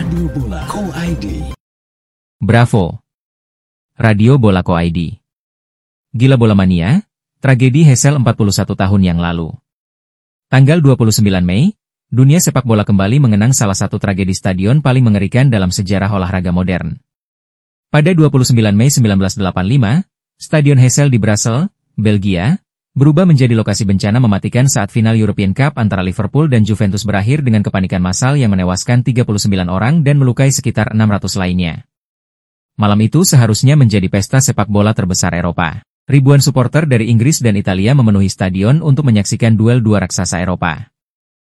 Radio Bola Co ID. Bravo. Radio Bola Co ID. Gila Bola Mania, tragedi Heysel 41 tahun yang lalu. Tanggal 29 Mei, dunia sepak bola kembali mengenang salah satu tragedi stadion paling mengerikan dalam sejarah olahraga modern. Pada 29 Mei 1985, Stadion Heysel di Brussels, Belgia, berubah menjadi lokasi bencana mematikan saat final European Cup antara Liverpool dan Juventus berakhir dengan kepanikan massal yang menewaskan 39 orang dan melukai sekitar 600 lainnya. Malam itu seharusnya menjadi pesta sepak bola terbesar Eropa. Ribuan supporter dari Inggris dan Italia memenuhi stadion untuk menyaksikan duel dua raksasa Eropa.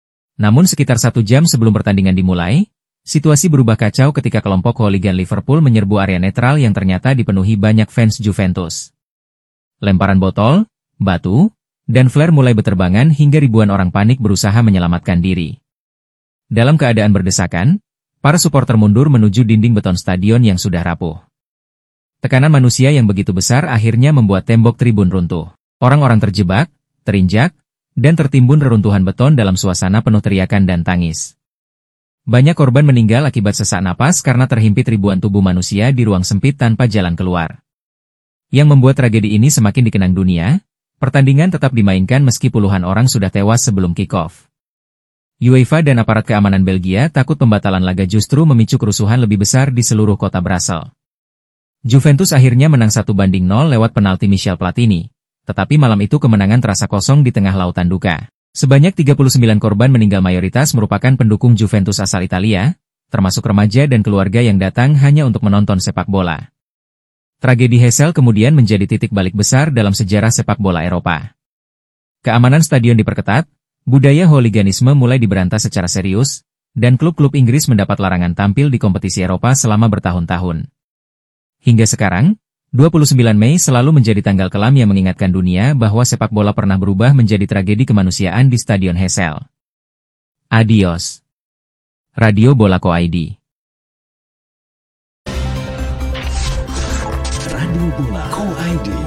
Namun sekitar 1 jam sebelum pertandingan dimulai, situasi berubah kacau ketika kelompok hooligan Liverpool menyerbu area netral yang ternyata dipenuhi banyak fans Juventus. Lemparan botol, batu, dan flare mulai berterbangan hingga ribuan orang panik berusaha menyelamatkan diri. Dalam keadaan berdesakan, para supporter mundur menuju dinding beton stadion yang sudah rapuh. Tekanan manusia yang begitu besar akhirnya membuat tembok tribun runtuh. Orang-orang terjebak, terinjak, dan tertimbun reruntuhan beton dalam suasana penuh teriakan dan tangis. Banyak korban meninggal akibat sesak napas karena terhimpit ribuan tubuh manusia di ruang sempit tanpa jalan keluar. Yang membuat tragedi ini semakin dikenang dunia, pertandingan tetap dimainkan meski puluhan orang sudah tewas sebelum kick-off. UEFA dan aparat keamanan Belgia takut pembatalan laga justru memicu kerusuhan lebih besar di seluruh kota Brussels. Juventus akhirnya menang 1-0 lewat penalti Michel Platini, tetapi malam itu kemenangan terasa kosong di tengah lautan duka. Sebanyak 39 korban meninggal mayoritas merupakan pendukung Juventus asal Italia, termasuk remaja dan keluarga yang datang hanya untuk menonton sepak bola. Tragedi Heysel kemudian menjadi titik balik besar dalam sejarah sepak bola Eropa. Keamanan stadion diperketat, budaya hooliganisme mulai diberantas secara serius, dan klub-klub Inggris mendapat larangan tampil di kompetisi Eropa selama bertahun-tahun. Hingga sekarang, 29 Mei selalu menjadi tanggal kelam yang mengingatkan dunia bahwa sepak bola pernah berubah menjadi tragedi kemanusiaan di Stadion Heysel. Adios. Radio Bola Co ID. Radio Bola Co ID.